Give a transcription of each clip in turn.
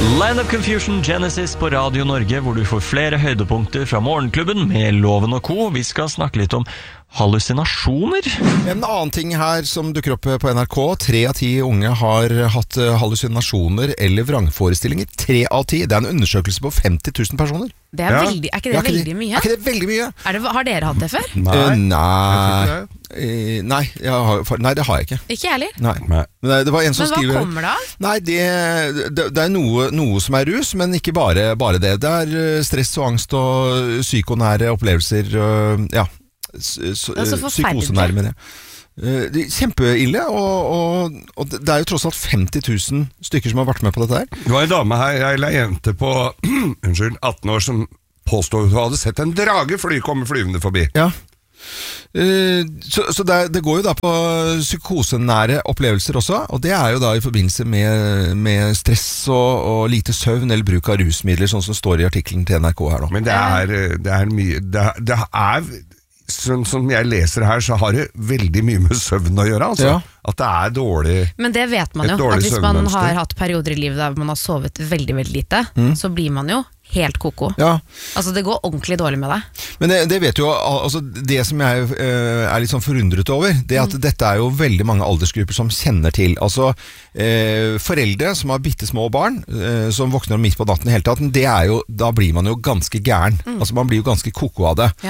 Line of Confusion Genesis på Radio Norge, hvor du får flere høydepunkter fra Morgenklubben med Loven og Co. Vi skal snakke litt om hallusinasjoner. En annen ting her som dukker opp på NRK. 3 av 10 unge har hatt hallusinasjoner eller vrangforestillinger. 3 av 10. Det er en undersøkelse på 50 000 personer. Det er veldig, er ikke det veldig mye? Er ikke det veldig mye? Har dere hatt det før? Nei, det har jeg ikke. Ikke heller? Nei. Det var en som skriver... Men hva kommer det av? Nei, det er noe som er rus, men ikke bare det. Det er stress og angst og psykonære opplevelser, psykosenære med det. Kjempeille, og det er jo tross alt 50 000 stykker som har vært med på dette her. Det var en dame her, eller en jente på 18 år som påstod hun hadde sett en drage komme flyvende forbi. Ja. Så det går jo da på psykosenære opplevelser også, og det er jo da i forbindelse med stress og lite søvn eller bruk av rusmidler, sånn som står i artikkelen til NRK her nå. Men det er mye, det er som jeg leser her, så har det veldig mye med søvn å gjøre, altså. Ja. At det er dårlig. Men det vet man jo, at hvis man har hatt perioder i livet der man har sovet veldig, veldig lite, så blir man jo helt koko. Ja. Altså det går ordentlig dårlig med deg. Men det vet jo, altså det som jeg er litt sånn forundret over, det er at dette er jo veldig mange aldersgrupper som kjenner til. Altså foreldre som har bittesmå barn, som våkner midt på natten i hele tatt, det er jo, da blir man jo ganske gæren. Altså man blir jo ganske koko av det. Ja.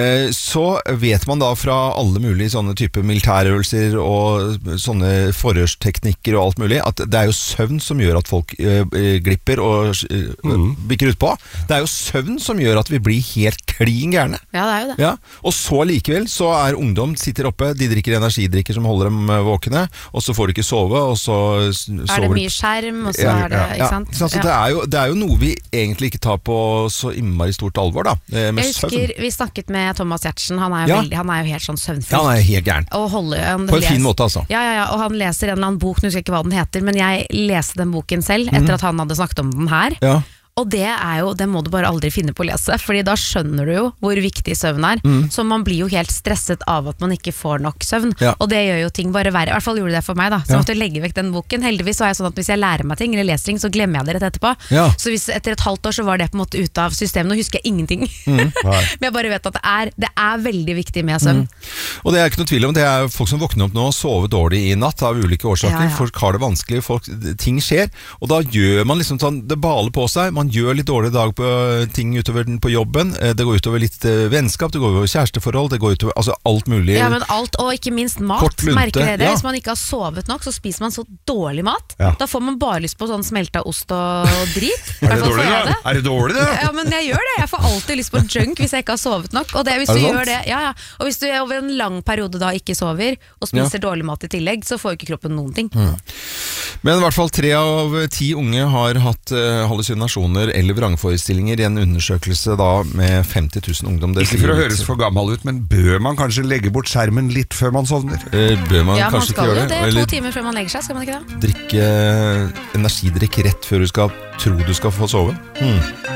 Så vet man da fra alle mulige sånne type militærøvelser og sånne forhørsteknikker og alt mulig, at det er jo søvn som gjør at folk glipper og bikker ut på. Det er jo søvn som gjør at vi blir helt klin gærne. Ja, det er jo det. Ja. Og så likevel så er ungdom, sitter oppe, de drikker energidrikker som holder dem våkne, og så får de ikke sove, og så sover... Er det mye skjerm, og så er det, ikke sant? Så det er jo noe vi egentlig ikke tar på så innmari stort alvor da, med søvn. Jeg husker, vi snakket med Thomas Giertsen, han er jo helt sånn søvnfrisk. Ja, han er helt gæren. På en fin måte, altså. Ja, og han leser en eller annen bok, nå husker jeg ikke hva den heter, men jeg leste den boken selv, etter at han hadde snakket om den her. Ja. Og det må du bare aldri finne på å lese, fordi da skjønner du jo hvor viktig søvn er. Så man blir jo helt stresset av at man ikke får nok søvn, og det gjør jo ting bare verre. I hvert fall gjorde det for meg da, så jeg måtte legge vekk den boken. Heldigvis så er jeg sånn at hvis jeg lærer meg ting eller leser ting, så glemmer jeg det rett etterpå. Så hvis etter et halvt år så var det på en måte ute av systemet, nå husker jeg ingenting. Men jeg bare vet at det er veldig viktig med søvn. Og det er ikke noe tvil om, det er folk som våkner opp nå og sover dårlig i natt av ulike årsaker. Folk har det vanskelig, ting skjer, og da gjør man liksom sånn, det baler på seg, man gjør litt dårlig dag på ting utover på jobben, det går utover litt vennskap, det går utover kjæresteforhold, det går utover altså alt mulig. Ja, men alt, og ikke minst mat, merker dere det? Hvis man ikke har sovet nok, så spiser man så dårlig mat. Da får man bare lyst på sånn smelta ost og drit. Er det dårlig da? Er det dårlig da? Ja, men jeg gjør det. Jeg får alltid lyst på junk hvis jeg ikke har sovet nok. Og hvis du gjør det, og hvis du over en lang periode da ikke sover, og spiser dårlig mat i tillegg, så får ikke kroppen noen ting. Men i hvert fall 3 av 10 unge har hatt hallusinasjoner eller vrangforestillinger i en undersøkelse da med 50 000 ungdom. Ikke for å høres for gammel ut, men bør man kanskje legge bort skjermen litt før man sovner? Bør man kanskje ikke gjøre det? Ja, man skal jo det 2 timer før man legger seg, skal man ikke det? Drikke energidrikk rett før du skal tro du skal få sove.